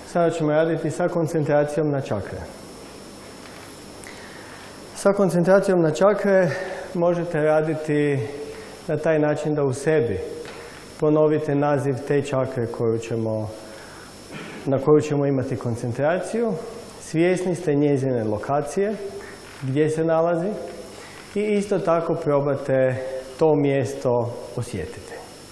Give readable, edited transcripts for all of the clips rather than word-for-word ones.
Sada ćemo raditi sa koncentracijom na čakre. Sa koncentracijom na čakre možete raditi na taj način da u sebi ponovite naziv te čakre na koju ćemo imati koncentraciju. Svjesni ste njezine lokacije, gdje se nalazi i isto tako probate to mjesto osjetiti.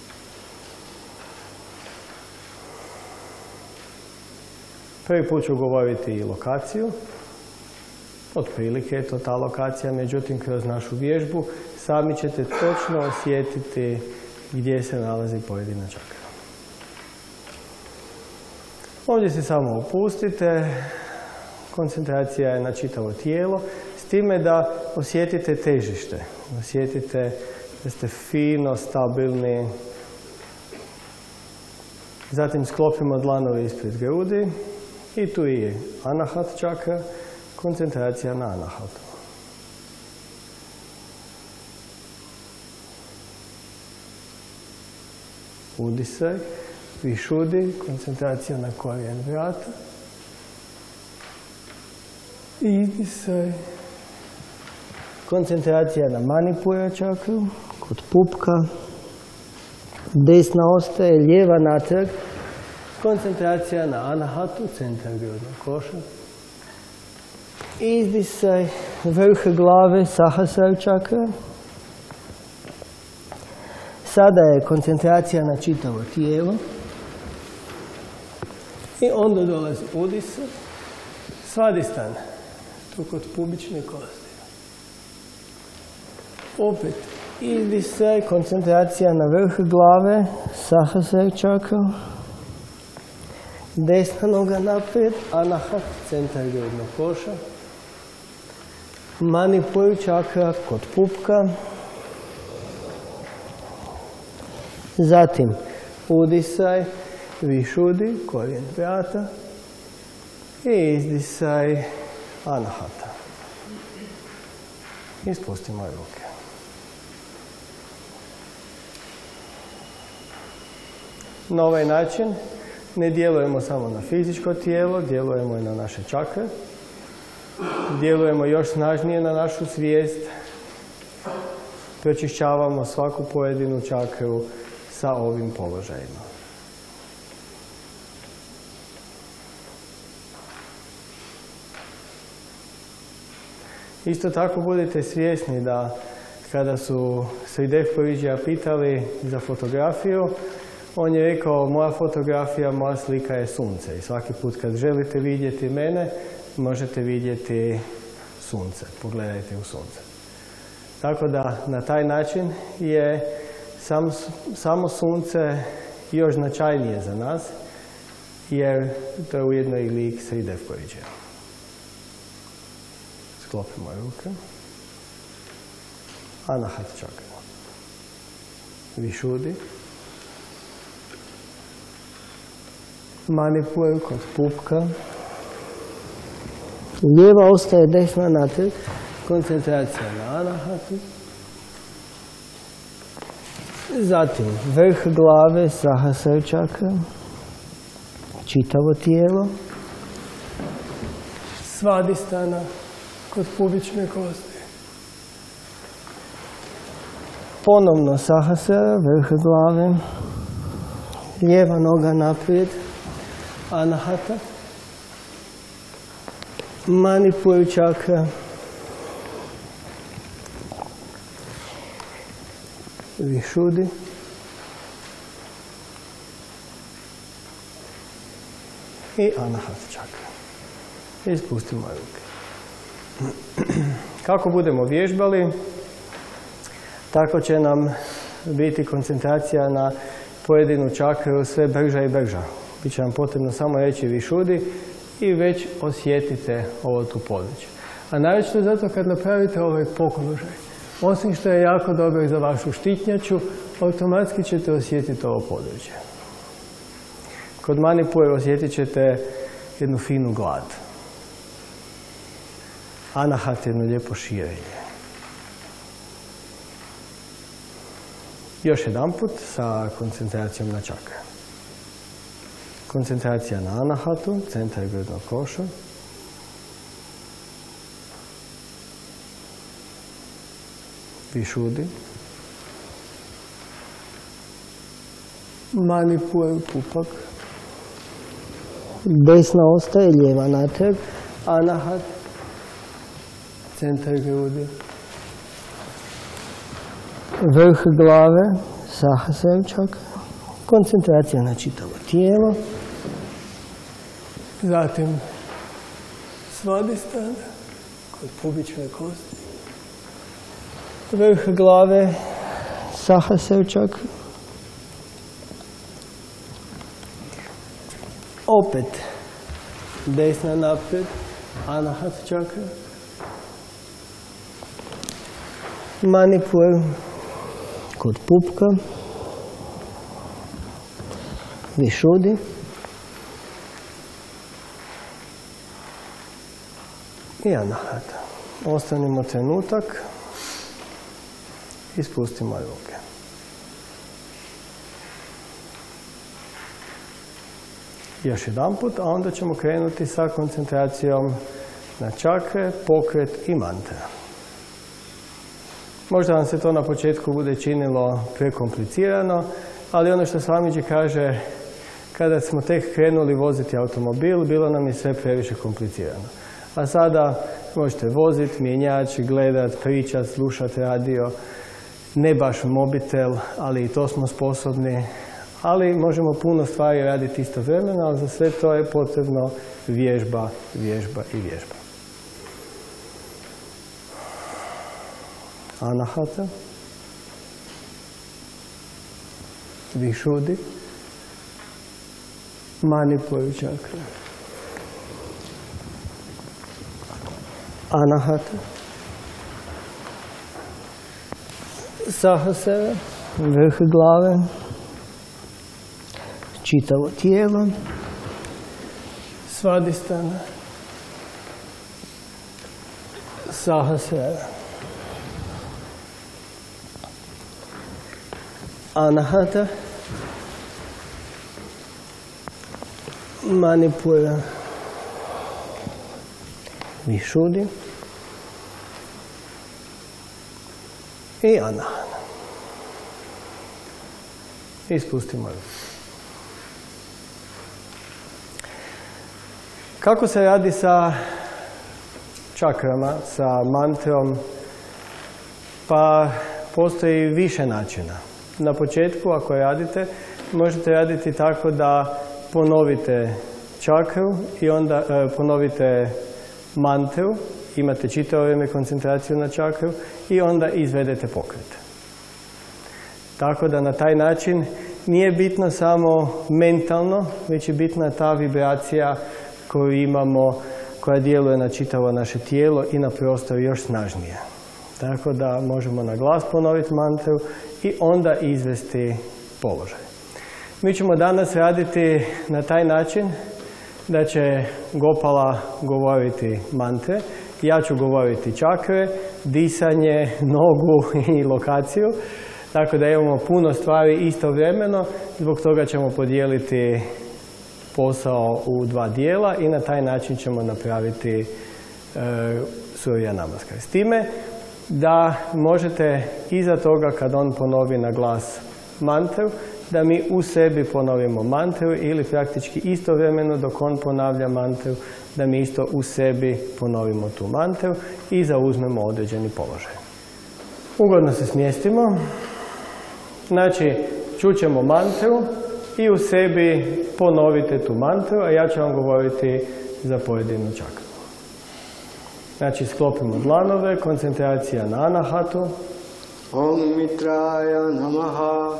Prvi put ću govoriti i lokaciju. Otprilike je to ta lokacija, međutim kroz našu vježbu sami ćete točno osjetiti gdje se nalazi pojedina čakra. Ovdje se samo opustite. Koncentracija je na čitavo tijelo, s time da osjetite težište. Osjetite da ste fino, stabilni. Zatim sklopimo dlanove ispred grudi i tu je anahat čakra, koncentracija na anahatu. Udisaj, višudi, koncentracija na korijen vrata. Izdisaj, koncentracija na manipura čakru, kod pupka. Desna ostaje, lijeva natrag. Koncentracija na anahatu, centar grudnog koša. Izdisaj, vrh glave, sahasrara čakra. Sada je koncentracija na čitavo tijelo. I onda dolazi udisaj, svadhisthana, tu kod pubične kosti. Opet izdisaj, koncentracija na vrh glave, sahasrara čakra. Desna noga naprijed, anahat, centar grudnog koša. Manipur čakra kod pupka. Zatim udisaj, višudi, korijen vrata. I izdisaj, anahata. I spustimo ruke. Na ovaj način ne djelujemo samo na fizičko tijelo, djelujemo i na naše čakre. Djelujemo još snažnije na našu svijest. Pročišćavamo svaku pojedinu čakru sa ovim položajima. Isto tako budite svjesni da kada su Sridhar Parijja pitali za fotografiju, on je rekao, moja fotografija, moja slika je sunce. I svaki put kad želite vidjeti mene, možete vidjeti sunce. Pogledajte u sunce. Tako da na taj način je samo sunce još značajnije za nas, jer to je ujedno i lik Sridhar Parijja. Sklopimo ruke. Anahat čakra. Višudi. Manipur kod pupka. Lijeva ostaje, desna natrag. Koncentracija na anahatu. Zatim vrh glave, sahasrara čakra. Čitavo tijelo. Svadhisthana kod pubične kosti. Ponovno sahasrara, vrh glave. Lijeva noga naprijed. Anahata. Manipur čakra. Višudi. I anahat čakra. I spustimo ruke. Kako budemo vježbali, tako će nam biti koncentracija na pojedinu čakru sve brža i brža. Biće nam potrebno samo reći višudi i već osjetite ovo tu područje. A naročito zato kad napravite ovaj položaj, osim što je jako dobro za vašu štitnjaču, automatski ćete osjetiti ovo područje. Kod manipura osjetit ćete jednu finu glad. Anahat, jedno lijepo širenje. Još jedan put sa koncentracijom na čakre. Koncentracija na anahatu, centar grudnog koša. Višudi. Manipur, pupak. Desna ostaje, lijeva natrag. Anahat, centar grudi. Vrh glave, Sahasrara čakra. Koncentracija na čitavo tijelo. Zatim Svadhisthana kod pubične kosti. Vrh glave, Sahasrara čakra. Opet desna naprijed, Anahat čakra. Manipur kod pupka. Višudi. I Anahat. Ostanimo trenutak i spustimo ruke. Još jedan put, a onda ćemo krenuti sa koncentracijom na čakre, pokret i mantra. Možda vam se to na početku bude činilo prekomplicirano, ali ono što Swamiji kaže, kada smo tek krenuli voziti automobil, bilo nam je sve previše komplicirano. A sada možete voziti, mjenjač, gledat, pričat, slušat radio, ne baš mobitel, ali i to smo sposobni. Ali možemo puno stvari raditi istovremeno, ali za sve to je potrebno vježba, vježba i vježba. Anahata. Višudi. Manipur čakra. Anahata. Sahasrara, vrh glave. Čitavo tijelo. Svadhisthana. Sahasrara. Anahata. Manipura. Višudi. I Anahata. I spustimo ruku. Kako se radi sa čakrama, sa mantrom? Pa postoji više načina. Na početku, ako radite, možete raditi tako da ponovite čakru i onda ponovite mantru, imate čitavo vrijeme koncentraciju na čakru i onda izvedete pokret. Tako da na taj način nije bitno samo mentalno, već je bitna ta vibracija koju imamo, koja djeluje na čitavo naše tijelo i na prostor još snažnije. Tako da možemo na glas ponoviti mantru i onda izvesti položaj. Mi ćemo danas raditi na taj način da će Gopala govoriti mantre, ja ću govoriti čakre, disanje, nogu i lokaciju. Tako da imamo puno stvari istovremeno, zbog toga ćemo podijeliti posao u dva dijela i na taj način ćemo napraviti Surya Namaskar. S time da možete iza toga kad on ponovi na glas mantru, da mi u sebi ponovimo mantru ili praktički istovremeno dok on ponavlja mantru, da mi isto u sebi ponovimo tu mantru i zauzmemo određeni položaj. Ugodno se smjestimo. Znači, čućemo mantru i u sebi ponovite tu mantru, a ja ću vam govoriti za pojedinu čakru. Znači, sklopimo dlanove, koncentracija na anahatu. Om Mitraja Namaha.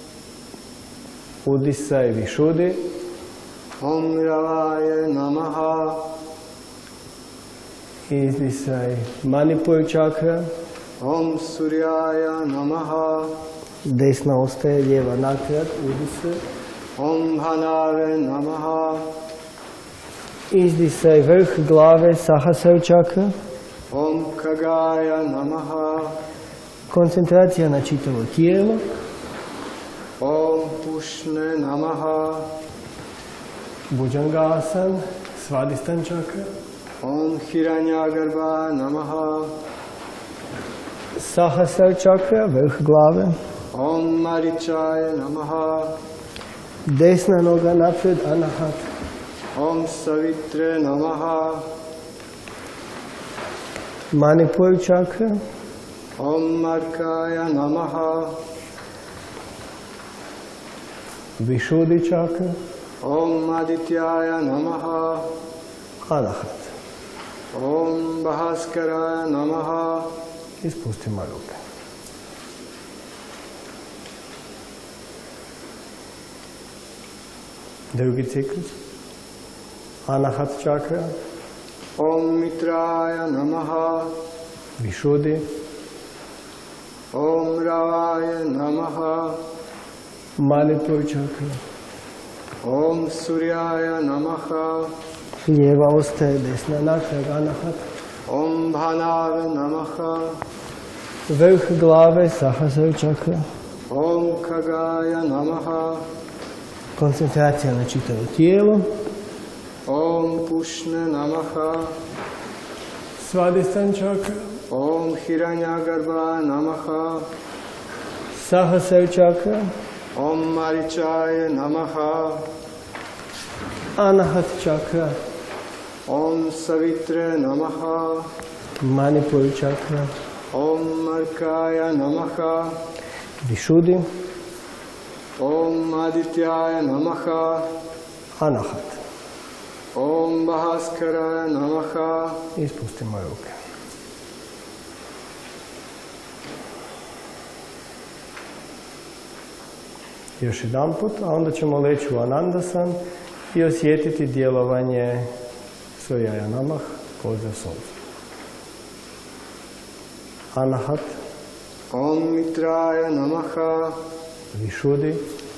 Udisaj Višudi. Om Ravaja Namaha. Izdisaj Manipur čakra. Om Suryaja Namaha. Desna ostaje, lijeva natrag, udisaj. Om Hanare Namaha. Izdisaj vrh glave, Sahasrara čakra. Om Kagaya Namaha. Koncentracija na čitavo tijelo. Om Pushne Namaha. Bhujangasana, Svadhisthana čakra. Om Hiranyagarbha Namaha. Sahasrara čakra, vrh glave. Om Marichaya Namaha. Desna noga naprijed, Anahat. Om Savitre Namaha. Manipur čakra. Om Markaya Namaha. Vishuddhi čakra. Om Adityaya Namaha. Anahat. Om Bhaskaraya Namaha. Ispustimo ruke. Drugi ciklus. Anahat čakra. Om Mitraya Namaha. Vishuddhi. Om Ravaya Namaha. Manipur čakra. Om Suryaya Namaha. Lijeva ostaje, desna natrag, Anahat. Om Bhanave Namaha. Vrh glave, Sahasrara čakra. Om Khagaya Namaha. Koncentracija na čitavo tijelo. Om Pushne Namaha. Svadhisthana čakra. Om Hiranyagarbha Namaha. Sahasrara čakra. Om Marichaya Namaha. Anahat čakra. Om Savitre Namaha. Manipur čakra. Om Markaya Namaha. Vishuddhi. Om Adityaya Namaha. Anahat. Om Bhaskaraya Namaha. Ispustimo ruke. Još jedan put, a onda ćemo leći u Anandasan i osjetiti djelovanje Surya Namah, pozdrav suncu. Anahat. Om Mitraya Namaha. Vishuddhi.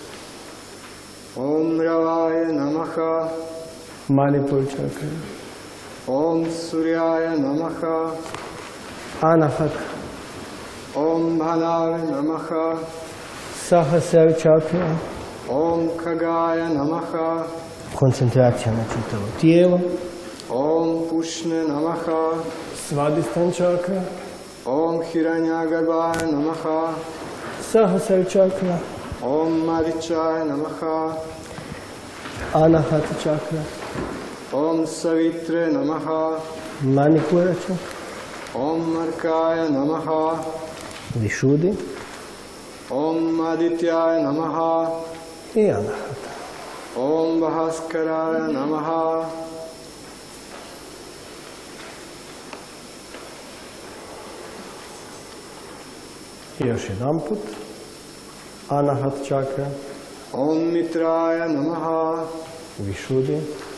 Om Ravaya Namaha. Manipur čakra. Om Suryaya Namaha. Anahat. Om Bhanave Namaha. Sahasrara čakra. Om Khagaya Namaha. Koncentracija na čitavo tijelo. Om Pushne Namaha. Svadhisthana čakra. Om Hiranyagarbhaya Namaha. Sahasrara čakra. Om Marichaya Namaha. Anahat čakra. Om Savitre Namaha. Manipura čakra. Om Markaya Namaha. Vishuddhi. Om Adityaya Namaha. I Anahat. Om Bhaskaraya Namaha. I još jedan put. Anahat čakra. Om Mitraya Namaha. Vishuddhi.